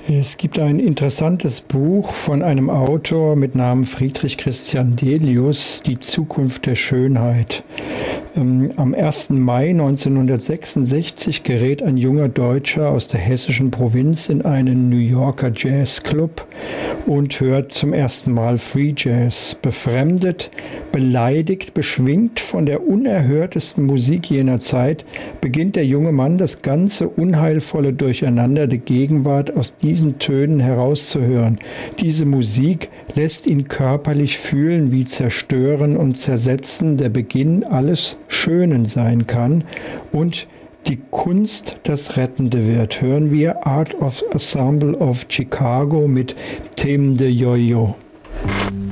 Es gibt ein interessantes Buch von einem Autor mit Namen Friedrich Christian Delius, Die Zukunft der Schönheit. Am 1. Mai 1966 gerät ein junger Deutscher aus der hessischen Provinz in einen New Yorker Jazzclub und hört zum ersten Mal Free Jazz. Befremdet, beleidigt, beschwingt von der unerhörtesten Musik jener Zeit, beginnt der junge Mann das ganze unheilvolle Durcheinander der Gegenwart aus diesen Tönen herauszuhören. Diese Musik lässt ihn körperlich fühlen, wie Zerstören und Zersetzen der Beginn alles Schönen sein kann und die Kunst das Rettende wird. Hören wir Art of Ensemble of Chicago mit Thème de Yo-Yo.